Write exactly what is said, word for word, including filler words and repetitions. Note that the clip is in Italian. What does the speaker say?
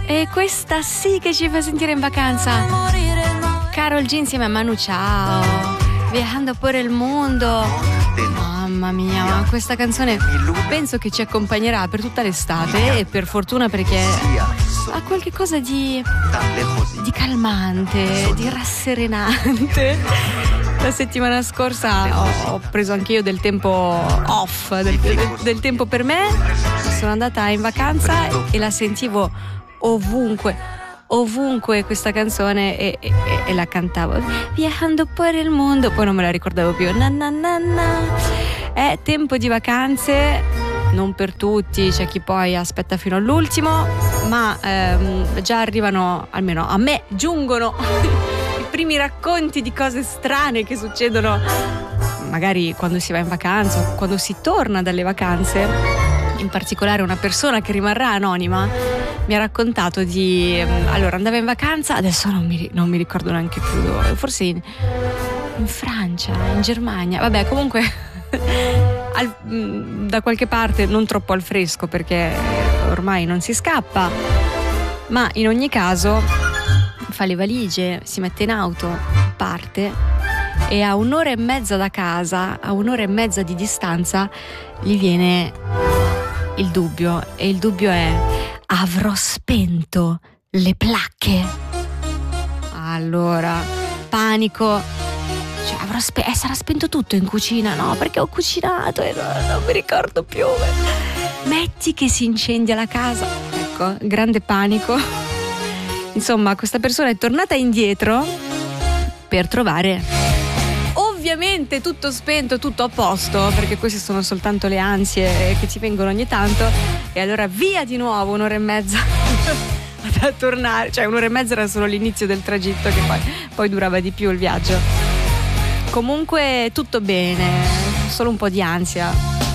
E questa sì che ci fa sentire in vacanza. Karol G insieme a Manu Chao, Viajando por el mundo. Mamma mia, ma questa canzone penso che ci accompagnerà per tutta l'estate, e per fortuna, perché ha qualche cosa di, di calmante, di rasserenante. La settimana scorsa ho, ho preso anche io del tempo off, del, del, del tempo per me. Sono andata in vacanza e la sentivo ovunque, ovunque questa canzone, e, e, e la cantavo Viajando por el mundo, poi non me la ricordavo più. Na na na na. È tempo di vacanze, non per tutti, c'è chi poi aspetta fino all'ultimo, ma ehm, già arrivano, almeno a me giungono i primi racconti di cose strane che succedono magari quando si va in vacanza o quando si torna dalle vacanze. In particolare una persona che rimarrà anonima mi ha raccontato di, allora, andava in vacanza, adesso non mi, non mi ricordo neanche più dove, forse in, in Francia, in Germania, vabbè, comunque al, da qualche parte, non troppo al fresco perché ormai non si scappa, ma in ogni caso fa le valigie, si mette in auto, parte, e a un'ora e mezza da casa, a un'ora e mezza di distanza, gli viene il dubbio, e il dubbio è: avrò spento le placche? Allora, panico, cioè avrò spe- eh, sarà spento tutto in cucina? No, perché ho cucinato e non, non mi ricordo più. Metti che si incendia la casa, ecco, grande panico. Insomma, questa persona è tornata indietro per trovare ovviamente tutto spento, tutto a posto, perché queste sono soltanto le ansie che ci vengono ogni tanto, e allora via di nuovo un'ora e mezza a tornare, cioè un'ora e mezza era solo l'inizio del tragitto, che poi, poi durava di più il viaggio. Comunque tutto bene, solo un po' di ansia.